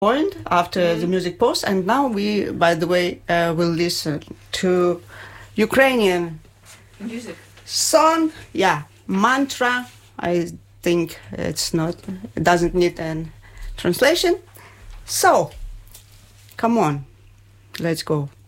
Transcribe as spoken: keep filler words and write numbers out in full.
point after mm. the music pause, and now we, by the way, uh, will listen to Ukrainian music song. Yeah, mantra. I think it's not. It doesn't need a translation. So, come on, let's go.